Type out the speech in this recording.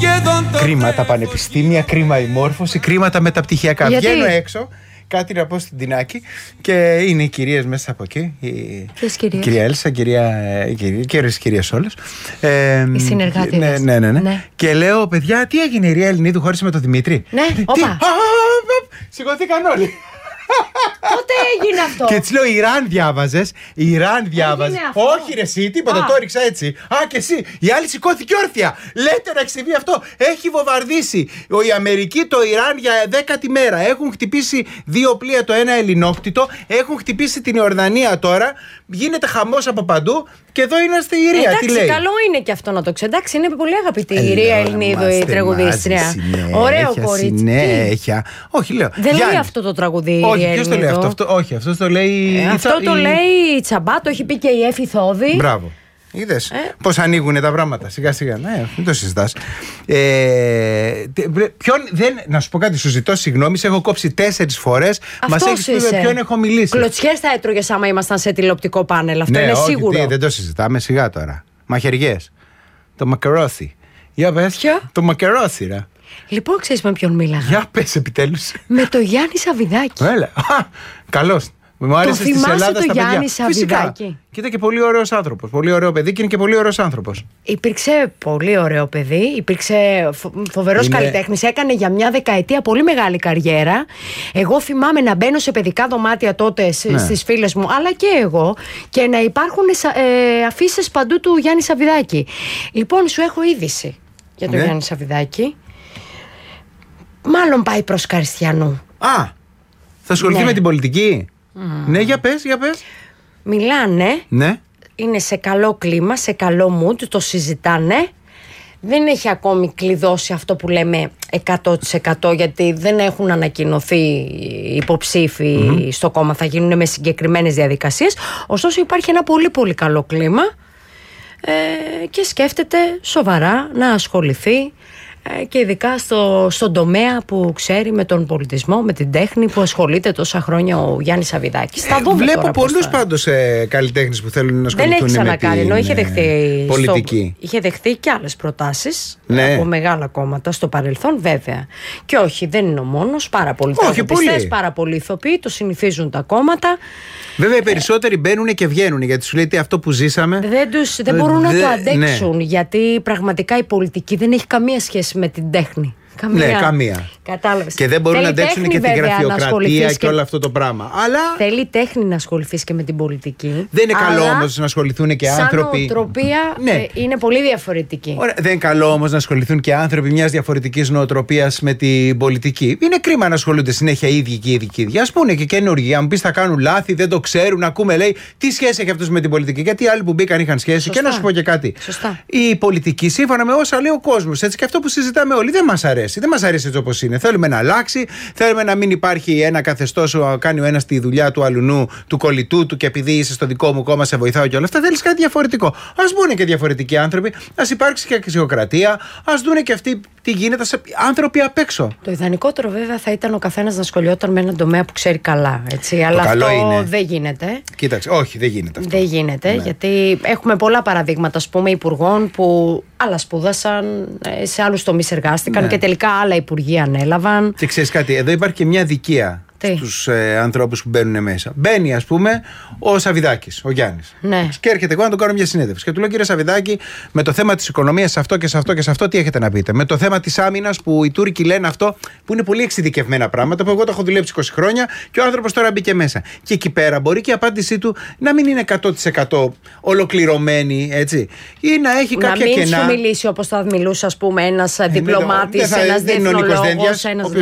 Κρίμα τα πανεπιστήμια, κρίμα η μόρφωση, κρίμα τα μεταπτυχιακά. Βγαίνω έξω, κάτι να πω στην Τινάκη και είναι οι κυρίες μέσα από εκεί. Η κυρία Έλσα, κυρίες όλες. Οι συνεργάτες. Ναι. Και λέω, παιδιά, τι έγινε, η Ρία Ελληνίδου χώρισε με τον Δημήτρη? Ναι, όπα. Σηκωθήκαν όλοι. Πότε έγινε αυτό? Και της λέω, Ιράν διάβαζες? Όχι ρε εσύ, τίποτα, το έριξα έτσι. Α, και εσύ. Η άλλη σηκώθηκε όρθια. Λέτε να συμβεί αυτό? Έχει βομβαρδίσει η Αμερική το Ιράν για 10η μέρα. Έχουν χτυπήσει 2 πλοία, το ένα ελληνόκτητο. Έχουν χτυπήσει την Ιορδανία τώρα. Γίνεται χαμός από παντού. Και εδώ είμαστε η Ρία. Εντάξει, τι λέει? Καλό είναι και αυτό να το ξέρω. Εντάξει, είναι πολύ αγαπητή η Ρία Ελληνίδου, η τραγουδίστρια. Ωραίο κορίτσι. Συνέχεια. Όχι, λέω. Δεν λέει αυτό το τραγουδί. Όχι, ποιος το λέει αυτό? Όχι, αυτό το λέει. Αυτό το λέει η Τσαμπά, το έχει πει και η Έφη Θόδη. Μπράβο. Είδες πώς ανοίγουν τα πράγματα σιγά σιγά. Ναι, μην το συζητάς. Να σου πω κάτι, σου ζητώ συγγνώμη, σε έχω κόψει 4 φορές. Μας έχεις πει με ποιον έχω μιλήσει. Κλωτσιές θα έτρωγες άμα ήμασταν σε τηλεοπτικό πάνελ. Αυτό είναι σίγουρο. Δεν το συζητάμε, σιγά τώρα. Μαχαιριές. Το μακερόθι. Για πες. Ποιο? Το μακερόθι, ρε. Λοιπόν, ξέρεις με ποιον μίλαγα? Για πες επιτέλους. Με το Γιάννη Σαββιδάκη. Έλα. Καλώς. Μου άρεσε το θυμάσαι Ελλάδα το Γιάννη Σαββιδάκη? Και ήταν και πολύ ωραίος άνθρωπος. Πολύ ωραίο παιδί και είναι και πολύ ωραίος άνθρωπος. Υπήρξε πολύ ωραίο παιδί. Υπήρξε φοβερός καλλιτέχνης. Έκανε για μια δεκαετία πολύ μεγάλη καριέρα. Εγώ θυμάμαι να μπαίνω σε παιδικά δωμάτια τότε στις φίλες μου, αλλά και εγώ, και να υπάρχουν αφίσες παντού του Γιάννη Σαββιδάκη. Λοιπόν, σου έχω είδηση για τον Γιάννη Σαββιδάκη. Μάλλον πάει προς Καριστιανού. Α, θα ασχοληθεί με την πολιτική. Ναι, για πες. Μιλάνε. Ναι. Είναι σε καλό κλίμα, σε καλό mood, το συζητάνε. Δεν έχει ακόμη κλειδώσει αυτό που λέμε 100%, γιατί δεν έχουν ανακοινωθεί υποψήφοι στο κόμμα. Θα γίνουν με συγκεκριμένες διαδικασίες. Ωστόσο υπάρχει ένα πολύ πολύ καλό κλίμα και σκέφτεται σοβαρά να ασχοληθεί και ειδικά στον τομέα που ξέρει, με τον πολιτισμό, με την τέχνη, που ασχολείται τόσα χρόνια ο Γιάννης Σαββιδάκης. Βλέπω πολλούς πάντως καλλιτέχνες που θέλουν να ασχοληθούν με την πολιτική. Δεν έχει ξανακάνει, ενώ είχε δεχθεί πολιτική. Είχε δεχθεί και άλλες προτάσεις από μεγάλα κόμματα στο παρελθόν, βέβαια. Και όχι, δεν είναι ο μόνος. Πάρα πολλοί τραγουδιστές, πάρα πολλοί ηθοποιοί, το συνηθίζουν τα κόμματα. Βέβαια, οι περισσότεροι μπαίνουν και βγαίνουν, γιατί σου λέει αυτό που ζήσαμε. Δεν μπορούν να το αντέξουν, γιατί πραγματικά η πολιτική δεν έχει καμία σχέση με την τέχνη. Καμία. Κατάλαβες. Και δεν μπορούν να αντέξουν και την γραφειοκρατία και όλο αυτό το πράγμα. Αλλά θέλει τέχνη να ασχοληθείς και με την πολιτική. Δεν είναι καλό όμως να ασχοληθούν και άνθρωποι. Σαν νοοτροπία είναι πολύ διαφορετική. Ωραία, δεν είναι καλό όμως να ασχοληθούν και άνθρωποι μιας διαφορετικής νοοτροπίας με την πολιτική. Είναι κρίμα να ασχολούνται συνέχεια οι ίδιοι και οι ίδιοι. Ας πούνε και καινούργοι. Αν πεις θα κάνουν λάθη, δεν το ξέρουν. Ακούμε, λέει, τι σχέση έχει αυτός με την πολιτική? Γιατί οι άλλοι που μπήκαν είχαν σχέση. Σωστά. Και να σου πω και κάτι. Σωστά. Η πολιτική, σύμφωνα με όσα λέει ο κόσμος, έτσι και αυτό που συζητάμε όλοι, δεν μας αρέσει. Δεν μας αρέσει έτσι όπως είναι. Θέλουμε να αλλάξει. Θέλουμε να μην υπάρχει ένα καθεστώς, κάνει ο ένας τη δουλειά του αλουνού, του κολλητού του, και επειδή είσαι στο δικό μου κόμμα σε βοηθάω και όλα αυτά. Θέλεις κάτι διαφορετικό. Ας μπουν και διαφορετικοί άνθρωποι. Ας υπάρξει και αξιοκρατία. Ας δούνε και αυτοί τι γίνεται σε άνθρωποι απ' έξω. Το ιδανικότερο βέβαια θα ήταν ο καθένας να ασχολιόταν με έναν τομέα που ξέρει καλά. Έτσι. Αλλά αυτό δεν γίνεται. Κοίταξε, όχι, δεν γίνεται αυτό. Δεν γίνεται, γιατί έχουμε πολλά παραδείγματα, ας πούμε, υπουργών που άλλα σπούδασαν, σε άλλους τομείς εργάστηκαν και τελικά άλλα υπουργεία ανέλαβαν. Και ξέρεις κάτι, εδώ υπάρχει και μια αδικία στους ανθρώπους που μπαίνουν μέσα. Μπαίνει, ας πούμε, ο Σαββιδάκης, ο Γιάννης. Ναι. Και έρχεται εγώ να τον κάνω μια συνέντευξη. Και του λέω, κύριε Σαββιδάκη, με το θέμα της οικονομίας, σε αυτό και σε αυτό και σε αυτό, τι έχετε να πείτε? Με το θέμα της άμυνας, που οι Τούρκοι λένε αυτό, που είναι πολύ εξειδικευμένα πράγματα, που εγώ το έχω δουλέψει 20 χρόνια και ο άνθρωπος τώρα μπήκε μέσα. Και εκεί πέρα μπορεί και η απάντησή του να μην είναι 100% ολοκληρωμένη, έτσι. Ή να έχει κάποια κενά. Να μην σου μιλήσει όπως θα μιλούσε, ας πούμε, ένας διπλωμάτης, ένας διεθνολόγος.